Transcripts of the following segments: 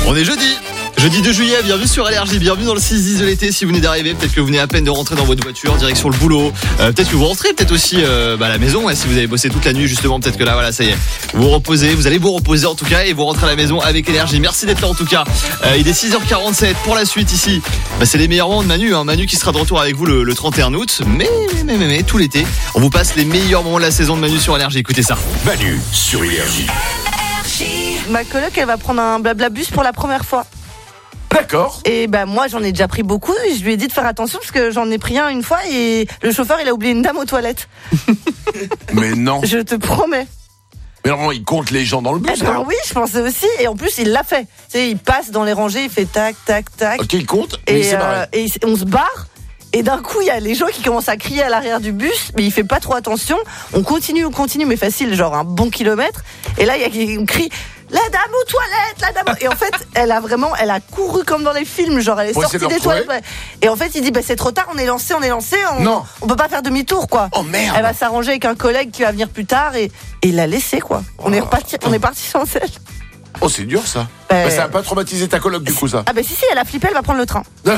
On est jeudi 2 juillet, bienvenue sur Énergie, bienvenue dans le 6-10 de l'été. Si vous venez d'arriver, peut-être que vous venez à peine de rentrer dans votre voiture, direction le boulot, peut-être que vous rentrez, peut-être aussi à la maison, si vous avez bossé toute la nuit justement, peut-être que là voilà, ça y est, vous reposez, vous allez vous reposer en tout cas et vous rentrez à la maison avec Énergie. Merci d'être là en tout cas. Il est 6h47 pour la suite ici. C'est les meilleurs moments de Manu, Manu qui sera de retour avec vous le 31 août, mais tout l'été, on vous passe les meilleurs moments de la saison de Manu sur Énergie. Écoutez ça. Manu sur Énergie. Ma coloc, elle va prendre un blabla-bus pour la première fois. D'accord. Et moi, j'en ai déjà pris beaucoup. Et je lui ai dit de faire attention parce que j'en ai pris un une fois et le chauffeur, il a oublié une dame aux toilettes. Mais non. Je te promets. Mais normalement, il compte les gens dans le bus. Oui, je pensais aussi. Et en plus, il l'a fait. Tu sais, il passe dans les rangées, il fait tac, tac, tac. Ok, il compte. Mais il s'est barré. Et on se barre. Et d'un coup, il y a les gens qui commencent à crier à l'arrière du bus, mais il fait pas trop attention. On continue, mais facile, genre un bon kilomètre. Et là, il y a qui crie la dame aux toilettes, la dame. Et en fait, elle a couru comme dans les films, genre elle est sortie des toilettes. Et en fait, il dit c'est trop tard, on est lancé, on peut pas faire demi-tour quoi. Oh merde. Elle va s'arranger avec un collègue qui va venir plus tard et il l'a laissé quoi. On est parti sans elle. Oh, c'est dur ça. Ça a pas traumatisé ta coloc du coup ça. Si, elle a flippé, elle va prendre le train.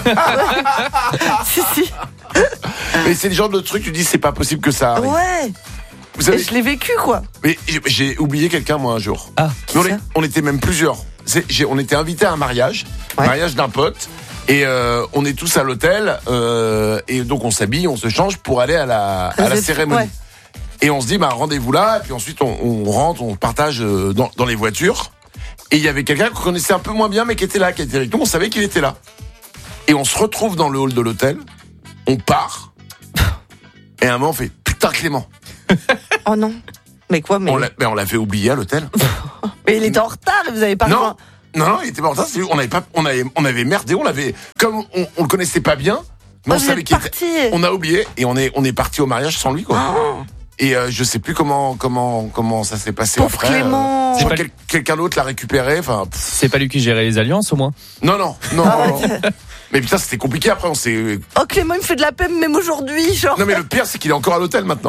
Si. Mais c'est le genre de truc, tu dis c'est pas possible que ça arrive. Ouais. Vous savez, je l'ai vécu quoi. Mais j'ai oublié quelqu'un moi un jour. Ah. On était même plusieurs. On était invités à un mariage, mariage d'un pote. Et on est tous à l'hôtel et donc on s'habille, on se change pour aller à la cérémonie. Ouais. Et on se dit rendez-vous là. Et puis ensuite on rentre, on partage dans les voitures. Et il y avait quelqu'un qu'on connaissait un peu moins bien, mais qui était là, qui était avec nous. On savait qu'il était là. Et on se retrouve dans le hall de l'hôtel. On part. Et à un moment, on fait putain Clément. Oh non. Mais quoi on l'a fait oublier à l'hôtel. Mais il était en retard. Vous avez pas. Non, il était pas en retard. On avait merdé. On l'avait comme on le connaissait pas bien. Mais on savait qu'il était. On a oublié et on est parti au mariage sans lui quoi. Oh. Et je sais plus comment ça s'est passé après. Clément. Quelqu'un d'autre l'a récupéré. C'est pas lui qui gérait les alliances au moins. Non. Mais putain, c'était compliqué après. Oh Clément, il me fait de la peine même aujourd'hui, genre. Non mais le pire, c'est qu'il est encore à l'hôtel maintenant.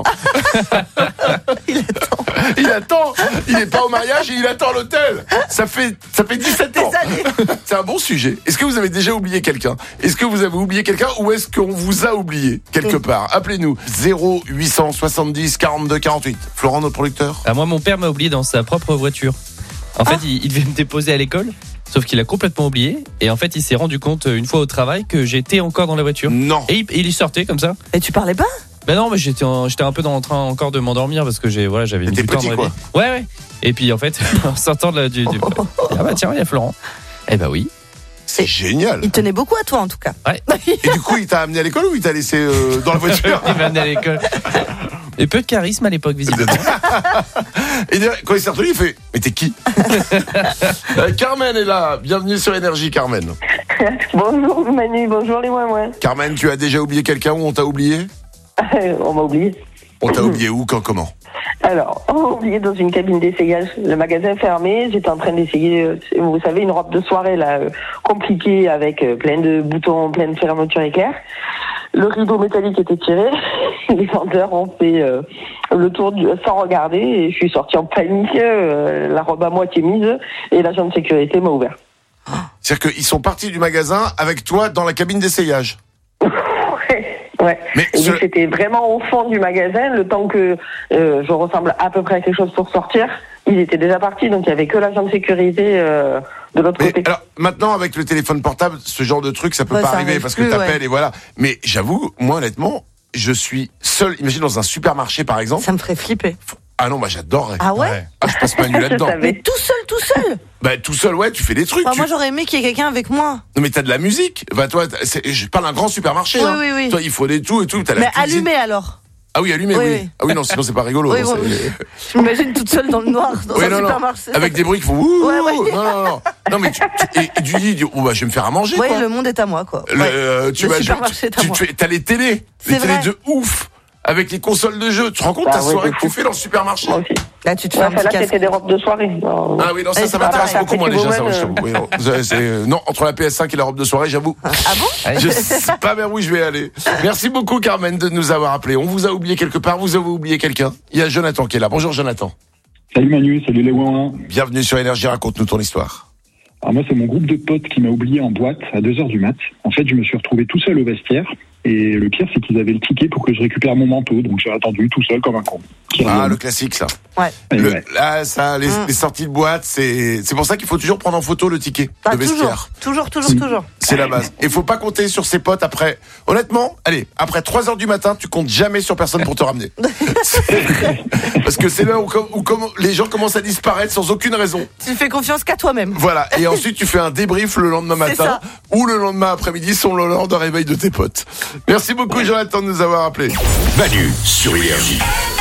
Il attend. Il est pas au mariage et il attend à l'hôtel. Ça fait 17 ans. C'est un bon sujet. Est-ce que vous avez déjà oublié quelqu'un ? Est-ce que vous avez oublié quelqu'un ou est-ce qu'on vous a oublié quelque part ? Appelez-nous 0870 42 48. Florent, notre producteur. Moi, mon père m'a oublié dans sa propre voiture. En fait, il devait me déposer à l'école. Sauf qu'il a complètement oublié. Et en fait, il s'est rendu compte une fois au travail que j'étais encore dans la voiture. Non. Et il y sortait comme ça. Et tu parlais pas ? Non, mais j'étais un peu dans le train encore de m'endormir parce que j'avais mis du temps à me réveiller. Ouais. Et puis en fait, en sortant du tiens, il y a Florent. Eh oui. C'est génial. Il tenait beaucoup à toi en tout cas. Ouais. Et du coup, il t'a amené à l'école ou il t'a laissé dans la voiture ? Il m'a amené à l'école. Et peu de charisme à l'époque, visiblement. Et quand il s'est retenu, il fait « Mais t'es qui ?» Carmen est là. Bienvenue sur Énergie, Carmen. Bonjour Manu, bonjour les moins. Carmen, tu as déjà oublié quelqu'un ou on t'a oublié ? On m'a oublié. On t'a oublié où, quand, comment ? Alors, on m'a oublié dans une cabine d'essayage. Le magasin fermé, j'étais en train d'essayer, vous savez, une robe de soirée là, compliquée avec plein de boutons, plein de fermetures éclair. Le rideau métallique était tiré. Les vendeurs ont fait le tour sans regarder et je suis sortie en panique, la robe à moitié mise et l'agent de sécurité m'a ouvert. C'est-à-dire qu'ils sont partis du magasin avec toi dans la cabine d'essayage. Ouais. Mais c'était vraiment au fond du magasin, le temps que je ressemble à peu près à quelque chose pour sortir. Ils étaient déjà partis, donc il n'y avait que l'agent de sécurité de l'autre côté. Alors, maintenant, avec le téléphone portable, ce genre de truc, ça peut pas arriver parce que t'appelles et voilà. Mais j'avoue, moi, honnêtement, je suis seul. Imagine dans un supermarché, par exemple. Ça me ferait flipper. Ah non, j'adorerais. Ah ouais? Je passe ma nuit là-dedans. Mais tout seul? Tout seul, ouais, tu fais des trucs. Moi, j'aurais aimé qu'il y ait quelqu'un avec moi. Non, mais t'as de la musique. Toi, je parle d'un grand supermarché. Oui. Toi, il faut des tout et tout. Mais allumé alors. Ah oui, allumé, oui. Ah oui, non, sinon c'est pas rigolo. Oui. Je m'imagine toute seule dans le noir, dans un supermarché. Avec des bruits qui font ouh. Ouais. Non, mais tu dis, je vais me faire à manger. Oui, quoi. Le monde est à moi, quoi. T'as les télés de ouf. Avec les consoles de jeux, tu te rends compte ta soirée que tu fais dans le supermarché? Là, tu te fais un petit là, c'était des robes de soirée. Ah oui, non, ça m'intéresse beaucoup moins déjà, ça, je t'avoue. Oui, non, entre la PS5 et la robe de soirée, j'avoue. Ah bon? Je sais pas vers où je vais aller. Merci beaucoup, Carmen, de nous avoir appelés. On vous a oublié quelque part, vous avez oublié quelqu'un. Il y a Jonathan qui est là. Bonjour, Jonathan. Salut Manu, salut les ouin. Bienvenue sur Énergie, raconte-nous ton histoire. Alors moi, c'est mon groupe de potes qui m'a oublié en boîte à 2h du mat. En fait, je me suis retrouvé tout seul au vestiaire. Et le pire, c'est qu'ils avaient le ticket pour que je récupère mon manteau. Donc j'ai attendu tout seul comme un con. Le classique, ça. Ouais. Là, ça, les sorties de boîte, c'est pour ça qu'il faut toujours prendre en photo le ticket de vestiaire. Toujours. C'est la base. Il faut pas compter sur ses potes après. Honnêtement, allez, après 3h du matin, tu comptes jamais sur personne pour te ramener. Parce que c'est là où les gens commencent à disparaître sans aucune raison. Tu fais confiance qu'à toi-même. Voilà. Et ensuite, tu fais un débrief le lendemain matin ou le lendemain après-midi sur l'heure de réveil de tes potes. Merci beaucoup, Jonathan, de nous avoir appelés. Manu sur Énergie.